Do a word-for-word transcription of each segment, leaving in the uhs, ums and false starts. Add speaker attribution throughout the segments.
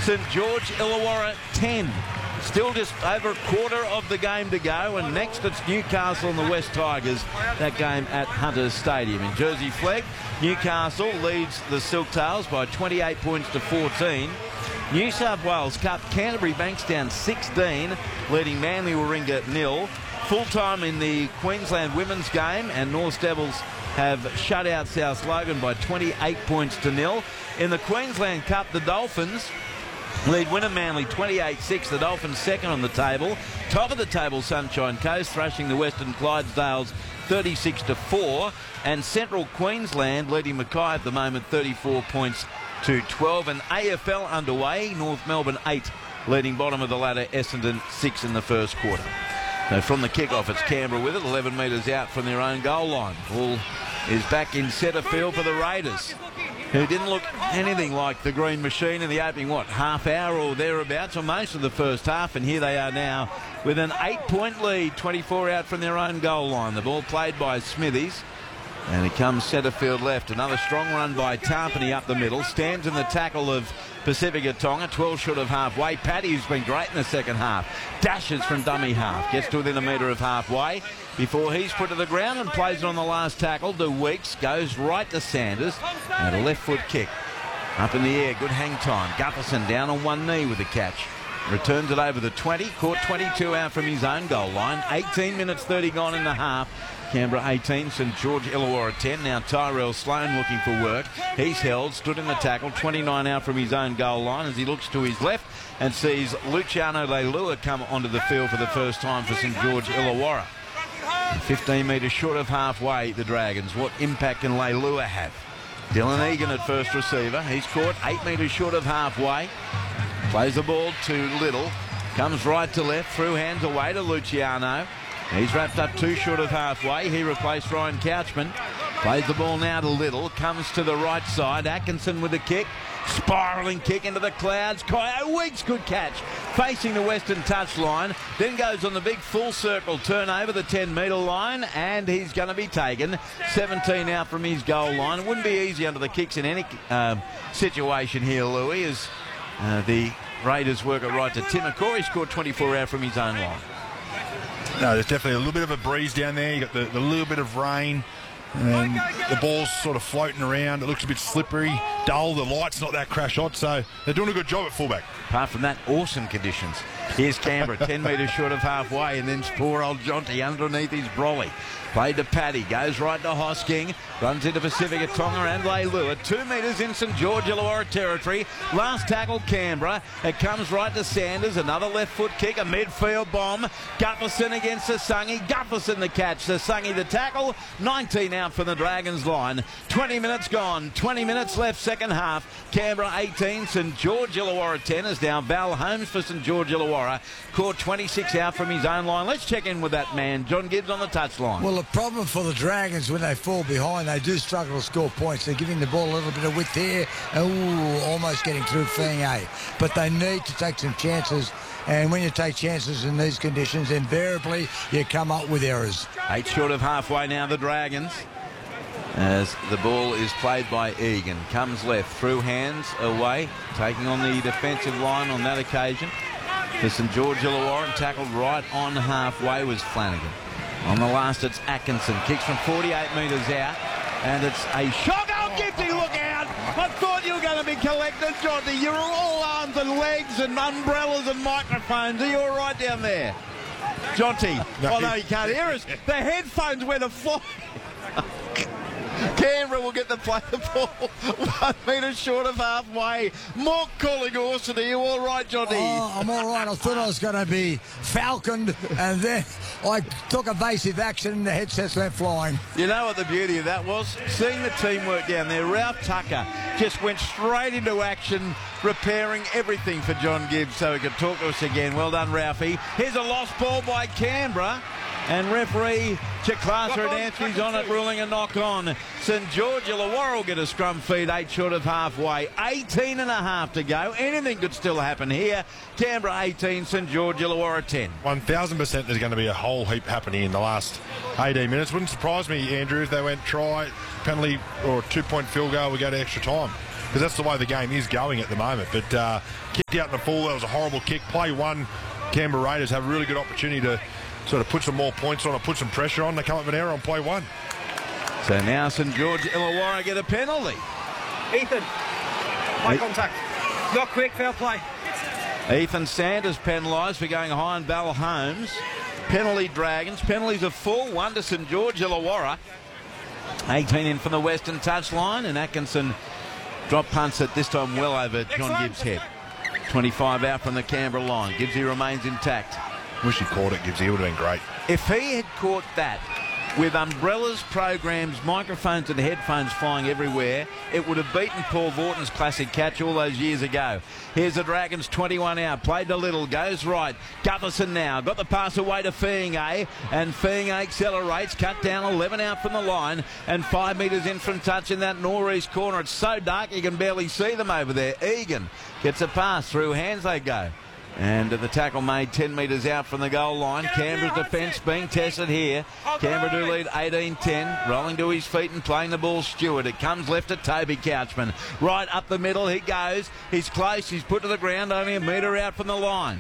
Speaker 1: St George Illawarra ten. Still just over a quarter of the game to go, and next it's Newcastle and the West Tigers, that game at Hunters Stadium. In Jersey Flegg, Newcastle leads the Silktails by twenty-eight points to fourteen. New South Wales Cup, Canterbury Bankstown sixteen, leading Manly Warringah nil. Full time in the Queensland women's game, and North Devils have shut out South Logan by twenty-eight points to nil. In the Queensland Cup, the Dolphins lead winner Manly twenty-eight six. The Dolphins second on the table. Top of the table, Sunshine Coast, thrashing the Western Clydesdales thirty-six to four. And Central Queensland leading Mackay at the moment thirty-four points to twelve. And A F L underway. North Melbourne eight, leading bottom of the ladder Essendon six in the first quarter. So from the kickoff, it's Canberra with it, eleven metres out from their own goal line. Ball is back in centre field for the Raiders, who didn't look anything like the Green Machine in the opening, what, half hour or thereabouts, or most of the first half. And here they are now with an eight-point lead, twenty-four out from their own goal line. The ball played by Smithies, and it comes centre field left. Another strong run by Tarpany up the middle. Stands in the tackle of Pacifica Tonga, twelve short of halfway. Paddy, who's been great in the second half, dashes from dummy half, gets to within a metre of halfway before he's put to the ground and plays it on the last tackle to Weeks. Goes right to Sanders, and a left foot kick up in the air. Good hang time. Gutherson down on one knee with the catch. Returns it over the twenty. Caught twenty-two out from his own goal line. eighteen minutes thirty gone in the half. Canberra eighteen, St George Illawarra ten. Now Tyrell Sloan looking for work. He's held, stood in the tackle, twenty-nine out from his own goal line as he looks to his left and sees Luciano Leilua come onto the field for the first time for St George Illawarra. fifteen metres short of halfway, the Dragons. What impact can Leilua have? Dylan Egan at first receiver. He's caught eight metres short of halfway. Plays the ball to Little. Comes right to left, through hands away to Luciano. He's wrapped up two short of halfway. He replaced Ryan Couchman. Plays the ball now to Little. Comes to the right side. Atkinson with a kick. Spiralling kick into the clouds. Kyo Weeks, good catch. Facing the western touchline. Then goes on the big full circle turnover, the ten metre line. And he's going to be taken. seventeen out from his goal line. It wouldn't be easy under the kicks in any um, situation here, Louis, as uh, the Raiders work it right to Tim McCoy. He scored twenty-four out from his own line.
Speaker 2: No, there's definitely a little bit of a breeze down there. You got the, the little bit of rain, and the ball's sort of floating around. It looks a bit slippery, dull. The light's not that crash hot, so they're doing a good job at fullback.
Speaker 1: Apart from that, awesome conditions. Here's Canberra, ten metres short of halfway, and then poor old Jonty underneath his brolly. Played to Paddy, goes right to Hosking, runs into Pacifica Tonga and Leilua. Two metres in St George Illawarra territory. Last tackle Canberra. It comes right to Sanders. Another left foot kick, a midfield bomb. Gutherson against Sasungi. Gutherson the catch. Sasungi the tackle. nineteen out from the Dragons line. twenty minutes gone. twenty minutes left, second half. Canberra eighteen, St George Illawarra ten. Is now Val Holmes for St George Illawarra. Caught twenty-six out from his own line. Let's check in with that man, John Gibbs, on the touchline.
Speaker 3: Well, the problem for the Dragons when they fall behind, they do struggle to score points. They're giving the ball a little bit of width here. Ooh, almost getting through Fang-A. But they need to take some chances. And when you take chances in these conditions, invariably you come up with errors.
Speaker 1: Eight short of halfway now, the Dragons. As the ball is played by Egan. Comes left, through hands, away. Taking on the defensive line on that occasion. For St George Illawarra, and tackled right on halfway was Flanagan. On the last, it's Atkinson. Kicks from forty-eight metres out. And it's a shot. Oh, Gifty, look out! I thought you were going to be collected, Jonty. You're all arms and legs and umbrellas and microphones. Are you all right down there? Jonty. Oh, no, you can't hear us. The headphones went a fly. Canberra will get the play the ball one metre short of halfway. More calling Orson. Are you all right, Jonty?
Speaker 3: Oh, I'm all right. I thought I was going to be falconed, and then I took evasive action and the headsets went flying.
Speaker 1: You know what the beauty of that was? Seeing the teamwork down there. Ralph Tucker just went straight into action, repairing everything for John Gibbs so he could talk to us again. Well done, Ralphie. Here's a lost ball by Canberra. And referee Chiclasa Adamski's on it, ruling a knock on. St George Illawarra will get a scrum feed, eight short of halfway. eighteen and a half to go. Anything could still happen here. Canberra eighteen, St George Illawarra ten.
Speaker 2: one thousand percent there's going to be a whole heap happening in the last eighteen minutes. Wouldn't surprise me, Andrew, if they went try, penalty or two-point field goal, we go to extra time. because that's the way the game is going at the moment. But uh, kicked out in the full, that was a horrible kick. Play one, Canberra Raiders have a really good opportunity to sort of put some more points on or put some pressure on. They come up with an error on play one.
Speaker 1: So now St George Illawarra get a penalty.
Speaker 4: Ethan, play contact. Not quick, foul play.
Speaker 1: Ethan Sanders penalised for going high on Val Holmes. Penalty Dragons. Penalties are full. One to St George Illawarra. eighteen in from the western touchline, and Atkinson drop punts it this time well over John Gibbs' head. twenty-five out from the Canberra line. Gibbsy remains intact.
Speaker 2: Wish he caught it, Gibbsy. It would have been great.
Speaker 1: If he had caught that with umbrellas, programs, microphones and headphones flying everywhere, it would have beaten Paul Vorton's classic catch all those years ago. Here's the Dragons, twenty-one out, played to Little, goes right. Gutherson now, got the pass away to Fiinga, and Fiinga accelerates, cut down, eleven out from the line, and five metres in from touch in that northeast corner. It's so dark you can barely see them over there. Egan gets a pass, through hands they go. And the tackle made ten metres out from the goal line. Canberra's defence being tested here. Canberra do lead eighteen ten. Rolling to his feet and playing the ball, Stewart. It comes left to Toby Couchman. Right up the middle he goes. He's close. He's put to the ground, only a metre out from the line.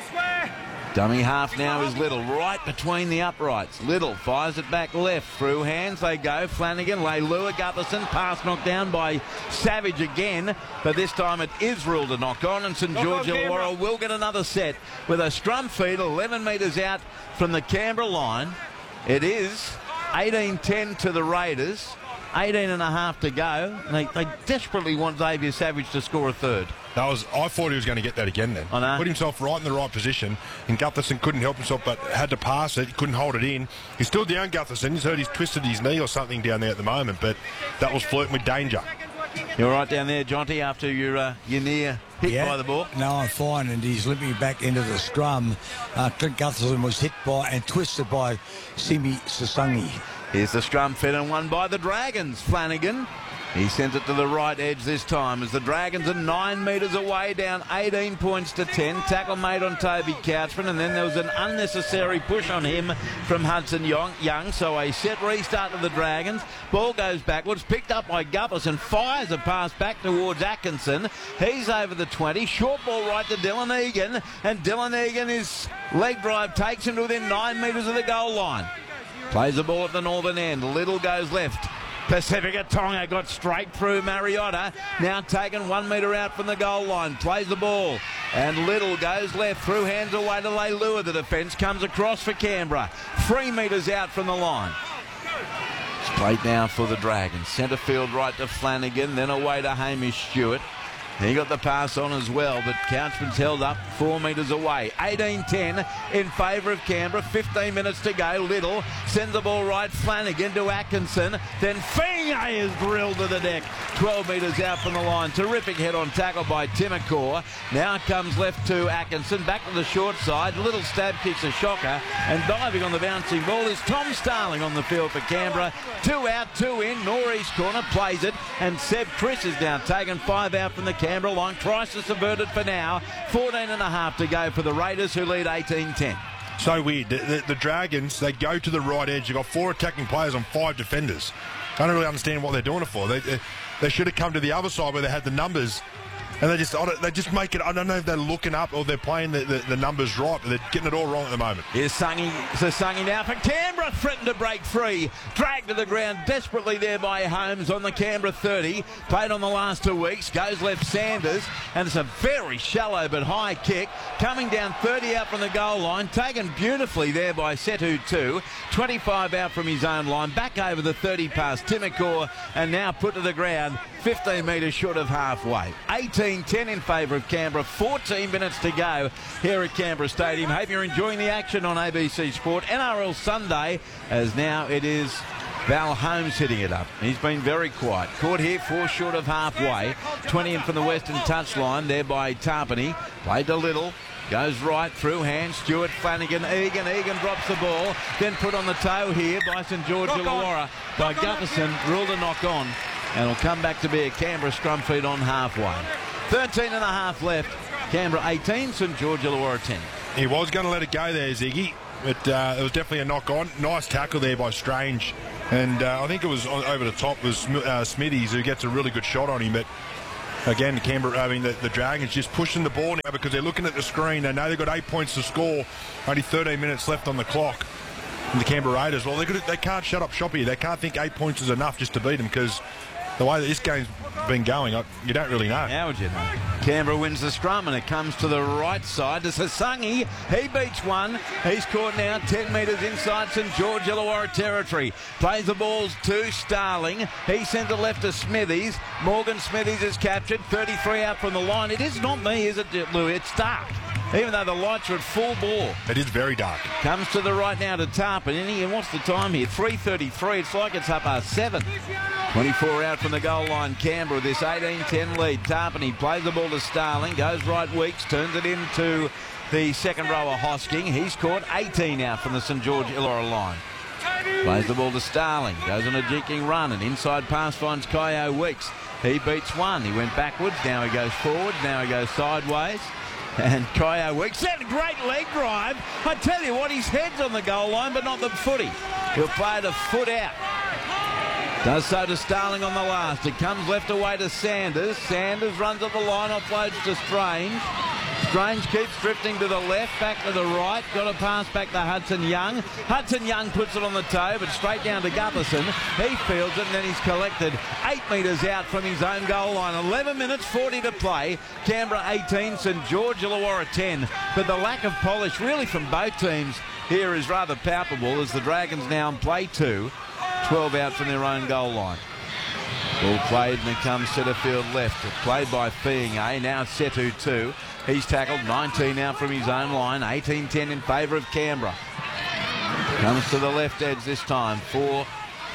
Speaker 1: Dummy half now is Little, right between the uprights. Little fires it back left. Through hands they go. Flanagan, Leilua, Gutherson. Pass knocked down by Savage again. But this time it is ruled a knock on. And St George Illawarra will get another set with a scrum feed eleven metres out from the Canberra line. It is eighteen ten to the Raiders. eighteen and a half to go. They, they desperately want Xavier Savage to score a third.
Speaker 2: That was, I thought he was going to get that again then.
Speaker 1: I know.
Speaker 2: Put himself right in the right position, and Gutherson couldn't help himself but had to pass it. He couldn't hold it in. He's still down, Gutherson. He's heard he's twisted his knee or something down there at the moment, but that was flirting with danger.
Speaker 1: You're right down there, Jonty, after your, uh, your near hit
Speaker 3: yeah.
Speaker 1: by the ball.
Speaker 3: No, I'm fine, and he's limping back into the scrum. Uh, Clint Gutherson was hit by and twisted by Simi Sasangi.
Speaker 1: Here's the scrum fed and won by the Dragons. Flanagan, he sends it to the right edge this time as the Dragons are nine metres away, down eighteen points to ten. Tackle made on Toby Couchman, and then there was an unnecessary push on him from Hudson Young. So a set restart to the Dragons. Ball goes backwards, picked up by Gutherson, fires a pass back towards Atkinson. He's over the twenty. Short ball right to Dylan Egan, and Dylan Egan, his leg drive takes him to within nine metres of the goal line. Plays the ball at the northern end. Little goes left. Pacifica Tonga got straight through Mariota. Now taken one metre out from the goal line. Plays the ball. And Little goes left. Through hands away to Leilua. The defence comes across for Canberra. Three metres out from the line. It's played now for the Dragons. Centre field right to Flanagan. Then away to Hamish Stewart. He got the pass on as well, but Couchman's held up four metres away. eighteen ten in favour of Canberra. fifteen minutes to go. Little sends the ball right. Flanagan to Atkinson. Then Fiinga is drilled to the deck. twelve metres out from the line. Terrific head-on tackle by Timokor. Now comes left to Atkinson. Back to the short side. Little stab kicks a shocker. And diving on the bouncing ball is Tom Starling on the field for Canberra. Two out, two in. Northeast corner plays it. And Seb Chris is now taken five out from the Canberra line. Crisis averted for now. fourteen and a half to go for the Raiders, who lead eighteen ten.
Speaker 2: So weird. The, the, the Dragons, they go to the right edge. You've got four attacking players on five defenders. I don't really understand what they're doing it for. They, they, they should have come to the other side where they had the numbers. And they just they just make it, I don't know if they're looking up or they're playing the, the, the numbers right, but they're getting it all wrong at the moment.
Speaker 1: Here's Sungy, so Sungy now for Canberra, threatened to break free. Dragged to the ground desperately there by Holmes on the Canberra thirty. Played on the last two weeks, goes left Sanders, and it's a very shallow but high kick. Coming down thirty out from the goal line, taken beautifully there by Setu two. twenty-five out from his own line, back over the thirty past Timokor, and now put to the ground fifteen metres short of halfway. eighteen ten in favour of Canberra. fourteen minutes to go here at Canberra Stadium. Hope you're enjoying the action on A B C Sport. N R L Sunday, as now it is Val Holmes hitting it up. He's been very quiet. Caught here four short of halfway. twenty in from the western touchline there by Tarpany. Played to Little. Goes right through hands. Stewart, Flanagan, Egan. Egan drops the ball. Then put on the toe here by St George Illawarra by Gutherson. Ruled a knock on. And it'll come back to be a Canberra scrum feed on halfway. thirteen and a half left. Canberra eighteen, St George Illawarra ten.
Speaker 2: He was going to let it go there, Ziggy, but uh, it was definitely a knock on. Nice tackle there by Strange. And uh, I think it was on, over the top was uh, Smithies who gets a really good shot on him. But Again, the Canberra, I mean, the, the Dragons just pushing the ball now because they're looking at the screen. They know they've got eight points to score. Only thirteen minutes left on the clock. And the Canberra Raiders, well, they, could, they can't shut up shop here. They can't think eight points is enough just to beat them because the way that this game's been going, you don't really know.
Speaker 1: How would you know? Canberra wins the scrum and it comes to the right side to Sasangi. He beats one. He's caught now ten metres inside St George Illawarra territory. Plays the balls to Starling. He sends it left to Smithies. Morgan Smithies is captured. thirty-three out from the line. It is not me, is it, Louis? It's dark. Even though the lights are at full bore.
Speaker 2: It is very dark.
Speaker 1: Comes to the right now to Tarpon. And what's the time here? three thirty-three. It's like it's up past seven. twenty-four out from the goal line. Canberra, this eighteen ten lead. Tarpon, he plays the ball to Starling. Goes right Weeks. Turns it into the second rower Hosking. He's caught eighteen out from the St George Illawarra line. Plays the ball to Starling. Goes on a jinking run. And inside pass finds Kyo Weeks. He beats one. He went backwards. Now he goes forward. Now he goes sideways. And Kyo Weeks, that great leg drive. I tell you what, his head's on the goal line, but not the footy. He'll play it a foot out. Does so to Starling on the last. It comes left away to Sanders. Sanders runs up the line, offloads to Strange. Strange keeps drifting to the left, back to the right. Got a pass back to Hudson Young. Hudson Young puts it on the toe, but straight down to Gutherson. He fields it, and then he's collected eight metres out from his own goal line. eleven minutes, forty to play. Canberra eighteen, St George Illawarra ten. But the lack of polish really from both teams here is rather palpable as the Dragons now in play two. twelve out from their own goal line. Ball played and it comes centre field left. Played by Fiinga. Now Setu two. He's tackled nineteen out from his own line. eighteen ten in favour of Canberra. Comes to the left edge this time for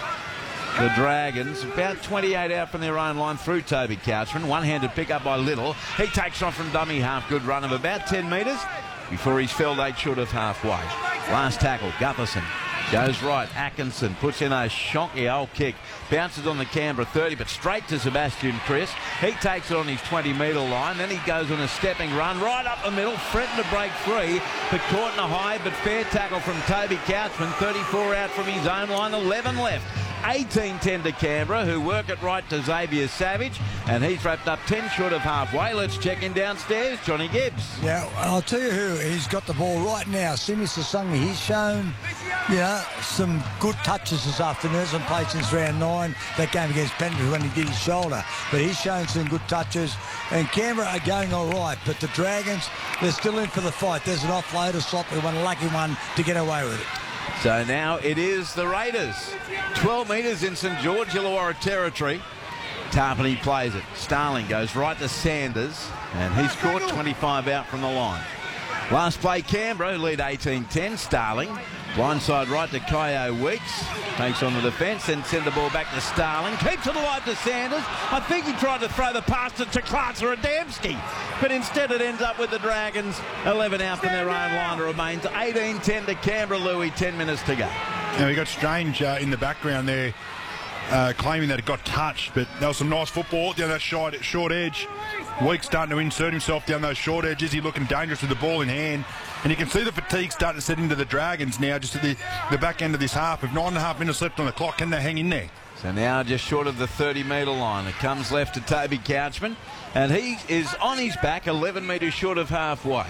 Speaker 1: the Dragons. About twenty-eight out from their own line through Toby Couchman. One-handed pick up by Little. He takes off from dummy half. Good run of about ten metres before he's felled eight short of halfway. Last tackle, Gutherson. Goes right, Atkinson puts in a shonky old kick. Bounces on the Canberra thirty, but straight to Sebastian Chris. He takes it on his twenty metre line. Then he goes on a stepping run right up the middle, threatened to break free, but caught in a high, but fair tackle from Toby Couchman. thirty-four out from his own line, eleven left. eighteen ten to Canberra, who work it right to Xavier Savage, and he's wrapped up ten short of halfway. Let's check in downstairs, Johnny Gibbs.
Speaker 3: Yeah, I'll tell you who, he's got the ball right now. Simi Sasangi, he's shown, you know, some good touches this afternoon. Hasn't played since round nine. That game against Penrith when he did his shoulder. But he's shown some good touches. And Canberra are going all right. But the Dragons, they're still in for the fight. There's an offloader slot. They want a lucky one to get away with it.
Speaker 1: So now it is the Raiders. twelve metres in St George Illawarra territory. Tarpany plays it. Starling goes right to Sanders. And he's caught twenty-five out from the line. Last play, Canberra, who lead eighteen ten. Starling. Blindside right to Kyo Weeks. Takes on the defence and send the ball back to Starling. Keeps it alive to Sanders. I think he tried to throw the pass to Clark or Adamski. But instead it ends up with the Dragons. eleven out from their own line. It remains eighteen ten to Canberra, Louis. ten minutes to go.
Speaker 2: Now we got Strange uh, in the background there. Uh, claiming that it got touched, but there was some nice football down that short, short edge. Weeks starting to insert himself down those short edges. He's looking dangerous with the ball in hand. And you can see the fatigue starting to set into the Dragons now, just at the, the back end of this half. With nine and a half minutes left on the clock, can they hang in there?
Speaker 1: So now just short of the thirty metre line. It comes left to Toby Couchman. And he is on his back, eleven metres short of halfway.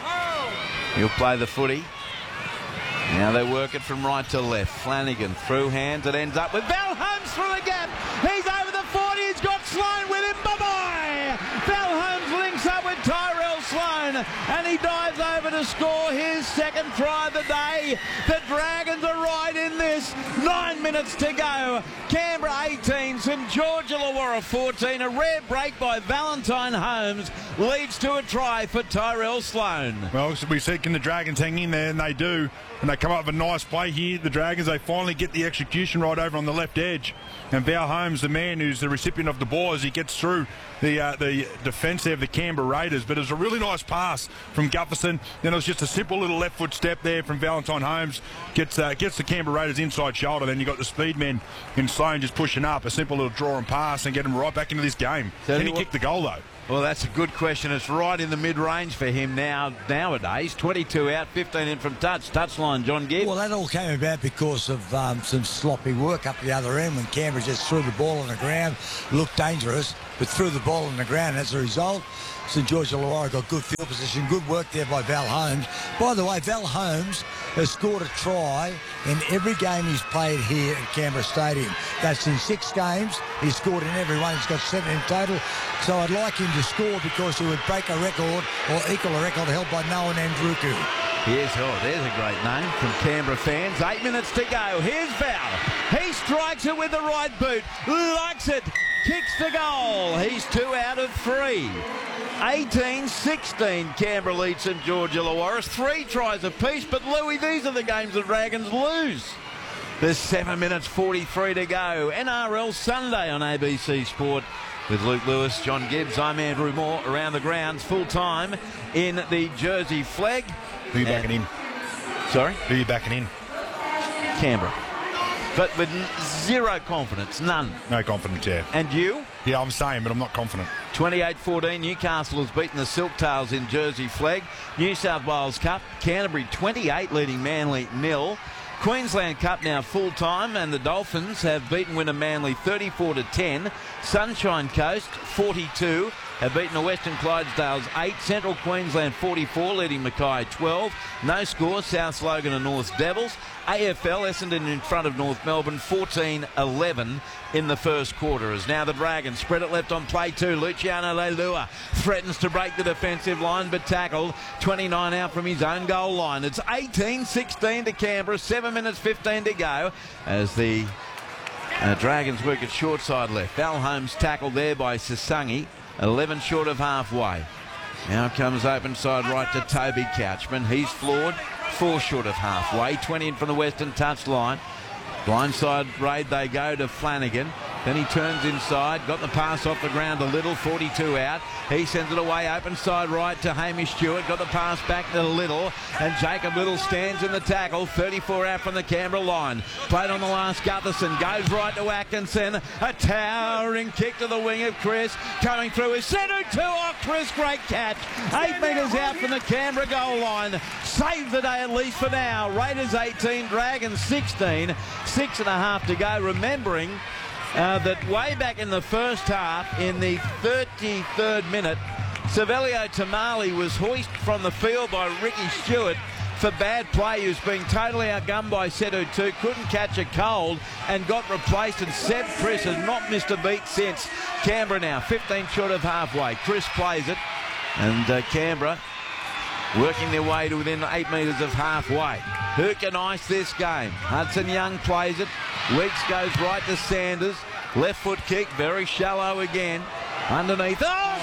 Speaker 1: He'll play the footy. Now they work it from right to left. Flanagan through hands. It ends up with Val Holmes through the gap. He's over the forty. He's got Sloan with him. Bye-bye. Val Holmes links up with Tyrell Sloan. And he dives over to score his second try of the day. The Dragons are right in this. Nine minutes to go. Canberra eighteen. St George Illawarra fourteen. A rare break by Valentine Holmes leads to a try for Tyrell Sloan.
Speaker 2: Well, we said, can the Dragons hang in there? And they do. And they come up with a nice play here. The Dragons, they finally get the execution right over on the left edge. And Val Holmes, the man who's the recipient of the ball as he gets through the uh, the defence there of the Canberra Raiders. But it was a really nice pass from Gutherson. Then it was just a simple little left foot step there from Valentine Holmes. Gets uh, gets the Canberra Raiders inside shoulder. Then you got the speed men in Sloan just pushing up. A simple little draw and pass and get him right back into this game. So Can he kick the goal though?
Speaker 1: Well, that's a good question. question. It's right in the mid-range for him now nowadays. twenty-two out, fifteen in from touch. Touchline, John Gibb.
Speaker 3: Well, that all came about because of um, some sloppy work up the other end when Canberra just threw the ball on the ground, looked dangerous, but threw the ball on the ground. As a result, St George Illawarra got good field position, good work there by Val Holmes. By the way, Val Holmes has scored a try in every game he's played here at Canberra Stadium. That's in six games. He's scored in every one. He's got seven in total. So I'd like him to score because he would break a record or equal a record held by Noah Nandruku.
Speaker 1: Here's, oh, there's a great name from Canberra fans. Eight minutes to go. Here's Val. He strikes it with the right boot. Likes it. Kicks the goal. He's two out of three. eighteen sixteen, Canberra leads St George Illawarra. Three tries apiece, but Louis, these are the games the Dragons lose. There's seven minutes forty-three to go. N R L Sunday on A B C Sport with Luke Lewis, John Gibbs. I'm Andrew Moore. Around the grounds, full time in the Jersey flag.
Speaker 2: Who are you backing in?
Speaker 1: Sorry?
Speaker 2: Who are you backing in?
Speaker 1: Canberra. But with zero confidence, none.
Speaker 2: No confidence, yeah.
Speaker 1: And you?
Speaker 2: Yeah, I'm saying, but I'm not confident.
Speaker 1: twenty-eight fourteen, Newcastle has beaten the Silktails in Jersey flag. New South Wales Cup, Canterbury twenty-eight leading Manly nil. Queensland Cup now full-time, and the Dolphins have beaten winner Manly thirty-four to ten. Sunshine Coast forty-two have beaten the Western Clydesdales eight. Central Queensland forty-four, leading Mackay twelve. No score, South Logan and North Devils. A F L, Essendon in front of North Melbourne, fourteen eleven in the first quarter. As now the Dragons spread it left on play two. Luciano Leilua threatens to break the defensive line, but tackled. twenty-nine out from his own goal line. It's eighteen sixteen to Canberra, seven minutes fifteen to go as the uh, Dragons work at short side left. Val Holmes tackled there by Sasangi, eleven short of halfway. Now comes open side right to Toby Couchman. He's floored, four short of halfway. twenty in from the western touchline. Blindside raid they go to Flanagan. Then he turns inside, got the pass off the ground a little, forty-two out. He sends it away, open side right to Hamish Stewart, got the pass back to Little, and Jacob Little stands in the tackle, thirty-four out from the Canberra line. Played on the last, Gutherson goes right to Atkinson, a towering kick to the wing of Chris, coming through is Sedu two off Chris, great catch. Eight metres out from the Canberra goal line, saved the day at least for now. Raiders eighteen, Dragons sixteen, six and a half to go, remembering Uh, that way back in the first half, in the thirty-third minute, Savelio Tamale was hoisted from the field by Ricky Stewart for bad play. He was being totally outgunned by Sedu two, couldn't catch a cold and got replaced, and Seb Chris has not missed a beat since. Canberra now fifteen short of halfway. Chris plays it, and uh, Canberra working their way to within eight metres of halfway. Who can ice this game? Hudson Young plays it. Weeks goes right to Sanders. Left foot kick, very shallow again. Underneath. Oh,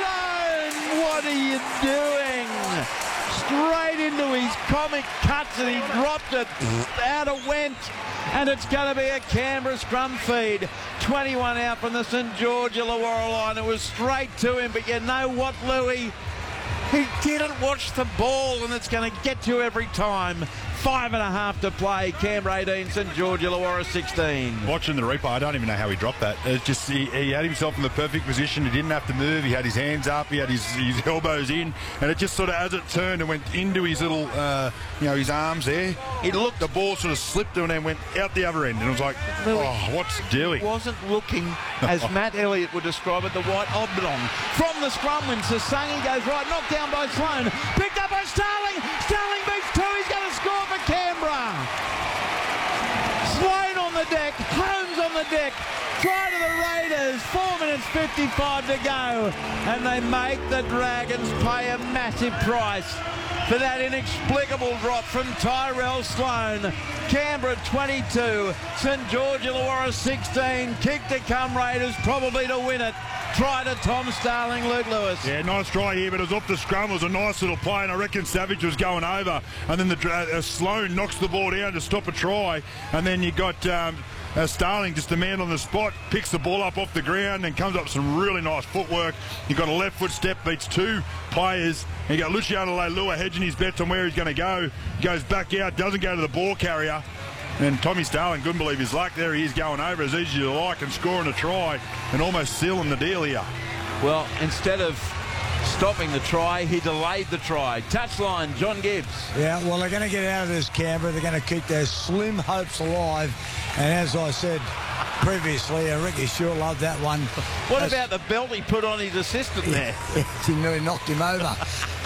Speaker 1: Sloan! What are you doing? Straight into his comic cuts, and he dropped it. Out it went. And it's going to be a Canberra scrum feed. twenty-one out from the St George Illawarra line. It was straight to him, but you know what, Louis? He didn't watch the ball, and it's going to get you every time. Five and a half to play. Canberra eighteen, St George Illawarra sixteen.
Speaker 2: Watching the replay, I don't even know how he dropped that. It's just he, he had himself in the perfect position. He didn't have to move. He had his hands up. He had his, his elbows in, and it just sort of, as it turned, and went into his little, uh, you know, his arms there. It looked, the ball sort of slipped and then went out the other end, and it was like, oh, what's doing?
Speaker 1: He wasn't looking, as Matt Elliott would describe it, the white oblong. From the scrum when Sasangi goes right, knocked down by Sloan, picked up by Starling. Starling beats two. He's going to score for Canberra. Sloan on the deck, Holmes on the deck, try to the Raiders, four minutes fifty-five to go, and they make the Dragons pay a massive price for that inexplicable drop from Tyrell Sloan. Canberra twenty-two, St George Illawarra sixteen, kick to come Raiders, probably to win it. Try to Tom Starling, Luke Lewis.
Speaker 2: Yeah, nice try here, but it was off the scrum. It was a nice little play, and I reckon Savage was going over. And then the uh, Sloan knocks the ball down to stop a try. And then you got um, uh, Starling, just a man on the spot, picks the ball up off the ground and comes up with some really nice footwork. You got a left foot step, beats two players. And you got Luciano Leilua hedging his bets on where he's going to go. He goes back out, doesn't go to the ball carrier. And Tommy Starling couldn't believe his luck. There he is going over as easy as you like and scoring a try and almost sealing the deal here.
Speaker 1: Well, instead of stopping the try. He delayed the try. Touchline, John Gibbs.
Speaker 3: Yeah, well, they're going to get out of this, Canberra. They're going to keep their slim hopes alive. And as I said previously, uh, Ricky sure loved that one.
Speaker 1: What
Speaker 3: That's,
Speaker 1: about the belt he put on his assistant there?
Speaker 3: he nearly knocked him over.